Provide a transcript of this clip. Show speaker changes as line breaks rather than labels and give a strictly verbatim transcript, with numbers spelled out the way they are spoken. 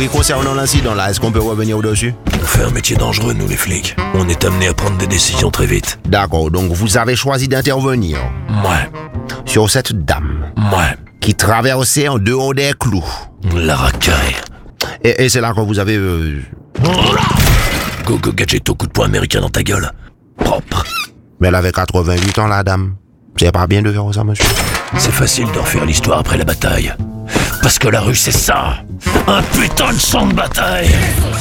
Oui, concernant l'incident là, est-ce qu'on peut revenir au-dessus?
On fait un métier dangereux, nous les flics. On est amenés à prendre des décisions très vite.
D'accord, donc vous avez choisi d'intervenir
Ouais,
sur cette dame
ouais.
qui traversait en dehors des clous.
La racaille.
Et, et c'est là que vous avez... Euh...
Go go gadgeto, coup de poing américain dans ta gueule. Propre.
Mais elle avait quatre-vingt-huit ans, la dame. C'est pas bien de faire ça, monsieur.
C'est facile de refaire l'histoire après la bataille. Parce que la rue, c'est ça. Un putain de champ de bataille.